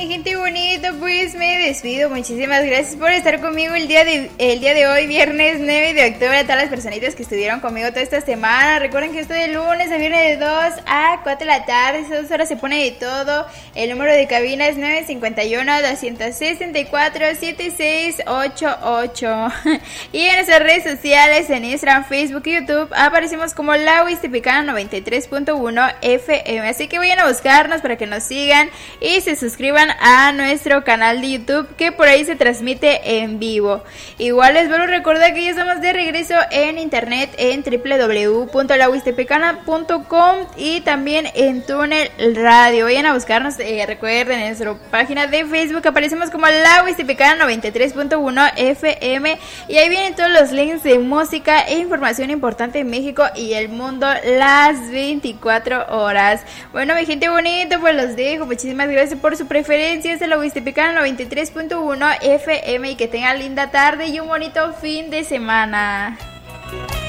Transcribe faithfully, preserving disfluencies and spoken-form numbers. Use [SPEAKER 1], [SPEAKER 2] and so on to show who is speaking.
[SPEAKER 1] mi gente bonita, pues me despido. Muchísimas gracias por estar conmigo el día de el día de hoy, viernes nueve de octubre. A todas las personitas que estuvieron conmigo toda esta semana. Recuerden que esto de lunes a viernes de dos a cuatro de la tarde. Esas dos horas se pone de todo. El número de cabina es nueve cinco uno, dos seis cuatro, siete seis ocho ocho. Y en nuestras redes sociales, en Instagram, Facebook y YouTube, aparecemos como La Huastepecana noventa y tres punto uno F M. Así que vayan a buscarnos para que nos sigan y se suscriban a nuestro canal de YouTube, que por ahí se transmite en vivo. Igual les vuelvo a recordar que ya estamos de regreso en internet en doble u doble u doble u punto la huastepecana punto com y también en Túnel Radio. Vayan a buscarnos, eh, recuerden, en nuestra página de Facebook aparecemos como La Huastepecana noventa y tres punto uno F M y ahí vienen todos los links de música e información importante en México y el mundo las veinticuatro horas. Bueno, mi gente bonita, pues los dejo. Muchísimas gracias por su preferencia. Es La Huastepecana noventa y tres punto uno F M y que tengan linda tarde y un bonito fin de semana.